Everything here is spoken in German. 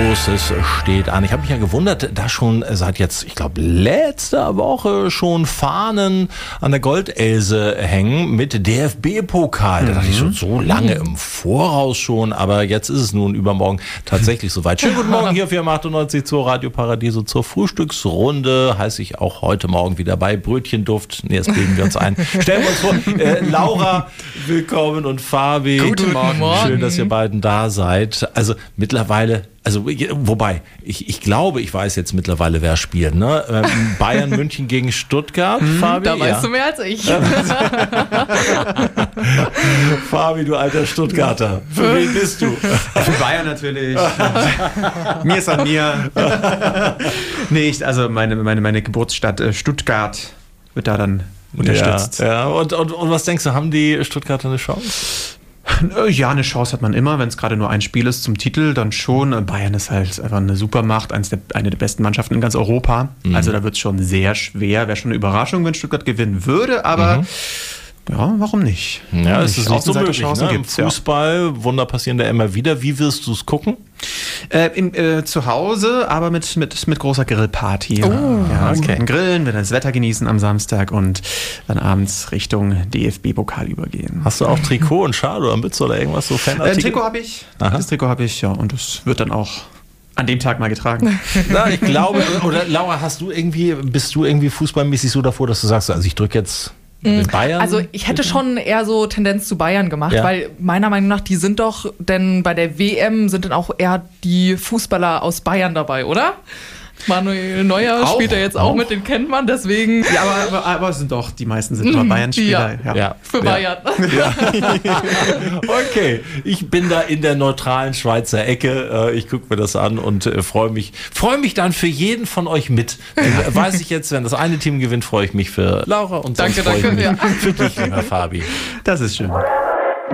los, es steht an. Ich habe mich ja gewundert, da schon seit jetzt, ich glaube, letzter Woche schon Fahnen an der Goldelse hängen mit DFB-Pokal. Da dachte ich schon, so lange im Voraus schon, aber jetzt ist es nun übermorgen tatsächlich soweit. Schönen guten Morgen hier auf 98 zur Radio Paradiso zur Frühstücksrunde. Heiße ich auch heute Morgen wieder bei Brötchenduft. Nee, jetzt bilden wir uns ein. Stellen wir uns vor, Laura, willkommen und Fabi. Guten Morgen. Schön, dass ihr beiden da seid. Also mittlerweile, wobei, ich glaube, ich weiß jetzt mittlerweile, wer spielt. Ne? Bayern München gegen Stuttgart, Fabi? Da weißt du mehr als ich. Fabi, du alter Stuttgarter. Für wen bist du? Für Bayern natürlich. Mir ist an mir. Nee, meine Geburtsstadt Stuttgart wird da dann unterstützt. Ja. Und was denkst du, haben die Stuttgarter eine Chance? Ja, eine Chance hat man immer, wenn es gerade nur ein Spiel ist zum Titel, dann schon. Bayern ist halt einfach eine Supermacht, eine der besten Mannschaften in ganz Europa. Also da wird es schon sehr schwer. Wäre schon eine Überraschung, wenn Stuttgart gewinnen würde, aber ja, warum nicht? Ja, es ist nicht so möglich. Ne? Im gibt's, Fußball, Wunder passieren da immer wieder. Wie wirst du es gucken? Zu Hause, aber mit großer Grillparty. Okay. Grillen, wir das Wetter genießen am Samstag und dann abends Richtung DFB-Pokal übergehen. Hast du auch Trikot und Schal oder Mütze oder irgendwas so Fanartikel? Trikot habe ich. Das Trikot habe ich, ja. Und das wird dann auch an dem Tag mal getragen. Na, ich glaube, oder Laura, bist du irgendwie fußballmäßig so davor, dass du sagst, also ich drücke jetzt Bayern? Also ich hätte schon eher so Tendenz zu Bayern gemacht, weil meiner Meinung nach, die sind doch, denn bei der WM sind dann auch eher die Fußballer aus Bayern dabei, oder? Manuel Neuer spielt ja jetzt auch mit, den kennt man, deswegen. Ja, aber die meisten sind immer Bayern-Spieler. Ja, für Bayern. Ja. Okay, ich bin da in der neutralen Schweizer Ecke. Ich gucke mir das an und freue mich dann für jeden von euch mit. Weiß ich jetzt, wenn das eine Team gewinnt, freue ich mich für Laura und sonst danke. Für dich, lieber Fabi. Das ist schön.